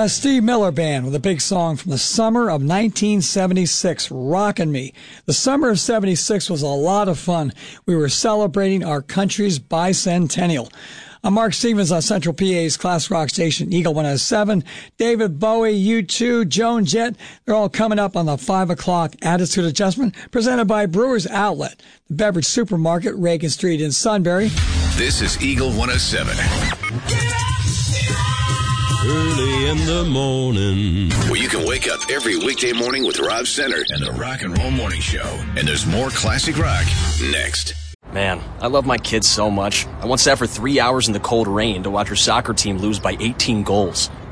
Steve Miller Band with a big song from the summer of 1976, Rockin' Me. The summer of 76 was a lot of fun. We were celebrating our country's bicentennial. I'm Mark Stevens on Central PA's class rock station, Eagle 107. David Bowie, U2, Joan Jett, they're all coming up on the 5 o'clock Attitude Adjustment, presented by Brewers Outlet, the beverage supermarket, Reagan Street in Sunbury. This is Eagle 107. Early in the morning, Where you can wake up every weekday morning with Rob Center and the Rock and Roll Morning Show. And there's more classic rock next. Man, I love my kids so much. I once sat for 3 hours in the cold rain to watch her soccer team lose by 18 goals.